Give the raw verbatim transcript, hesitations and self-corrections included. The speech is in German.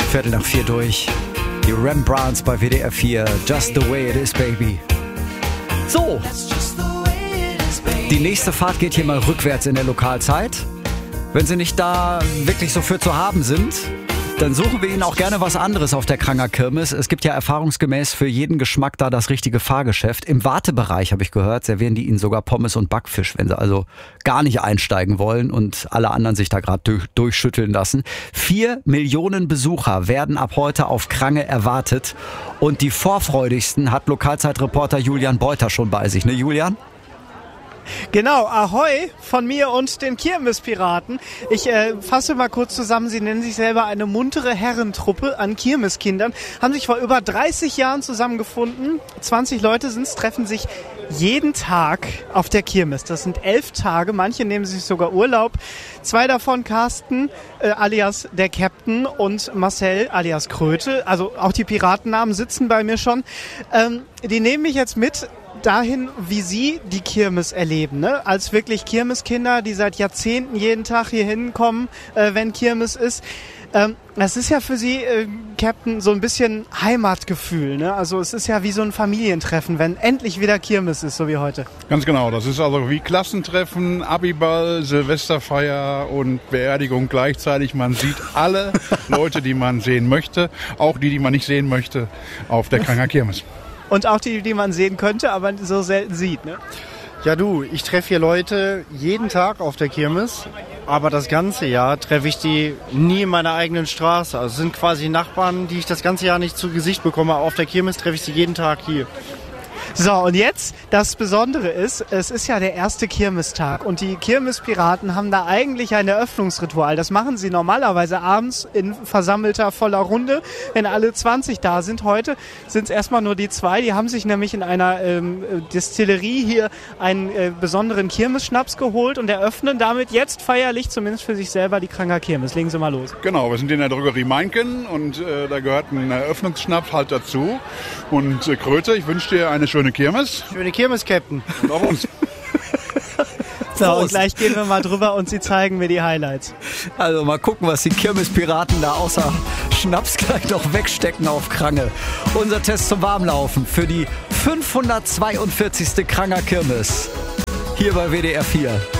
Viertel nach vier durch. Die Rembrandts bei W D R vier. Just the way it is, baby. So. Die nächste Fahrt geht hier mal rückwärts in der Lokalzeit. Wenn Sie nicht da wirklich so für zu haben sind, dann suchen wir Ihnen auch gerne was anderes auf der Kranger Kirmes. Es gibt ja erfahrungsgemäß für jeden Geschmack da das richtige Fahrgeschäft. Im Wartebereich, habe ich gehört, servieren die Ihnen sogar Pommes und Backfisch, wenn Sie also gar nicht einsteigen wollen und alle anderen sich da gerade durch, durchschütteln lassen. Vier Millionen Besucher werden ab heute auf Krange erwartet. Und die vorfreudigsten hat Lokalzeitreporter Julian Beuter schon bei sich. Ne, Julian? Genau, Ahoi von mir und den Kirmespiraten. Ich äh, fasse mal kurz zusammen, sie nennen sich selber eine muntere Herrentruppe an Kirmeskindern, haben sich vor über dreißig Jahren zusammengefunden. zwanzig Leute sind's, treffen sich jeden Tag auf der Kirmes. Das sind elf Tage, manche nehmen sich sogar Urlaub. Zwei davon, Carsten äh, alias der Captain und Marcel alias Kröte, also auch die Piratennamen sitzen bei mir schon. Ähm, die nehmen mich jetzt mit dahin, wie Sie die Kirmes erleben, ne? Als wirklich Kirmeskinder, die seit Jahrzehnten jeden Tag hier hinkommen, äh, wenn Kirmes ist. Ähm, das ist ja für Sie, äh, Captain, so ein bisschen Heimatgefühl, ne? Also es ist ja wie so ein Familientreffen, wenn endlich wieder Kirmes ist, so wie heute. Ganz genau, das ist also wie Klassentreffen, Abiball, Silvesterfeier und Beerdigung gleichzeitig. Man sieht alle Leute, die man sehen möchte, auch die, die man nicht sehen möchte, auf der Kranger Kirmes. Und auch die, die man sehen könnte, aber so selten sieht, ne? Ja du, ich treffe hier Leute jeden Tag auf der Kirmes, aber das ganze Jahr treffe ich die nie in meiner eigenen Straße. Also es sind quasi Nachbarn, die ich das ganze Jahr nicht zu Gesicht bekomme. Auf der Kirmes treffe ich sie jeden Tag hier. So, und jetzt, das Besondere ist, es ist ja der erste Kirmestag und die Kirmespiraten haben da eigentlich ein Eröffnungsritual. Das machen sie normalerweise abends in versammelter voller Runde, wenn alle zwanzig da sind. Heute sind es erstmal nur die zwei, die haben sich nämlich in einer ähm, Destillerie hier einen äh, besonderen Kirmesschnaps geholt und eröffnen damit jetzt feierlich, zumindest für sich selber, die Kranger Kirmes. Legen Sie mal los. Genau, wir sind in der Drogerie Meinken und äh, da gehört ein Eröffnungsschnaps halt dazu. Und äh, Kröte, ich wünsche dir eine schöne Kirmes. Schöne Kirmes, Captain. Und auf uns. So, und gleich gehen wir mal drüber und Sie zeigen mir die Highlights. Also mal gucken, was die Kirmespiraten da außer Schnaps gleich noch wegstecken auf Krange. Unser Test zum Warmlaufen für die fünfhundertzweiundvierzigste Kranger Kirmes. Hier bei W D R vier.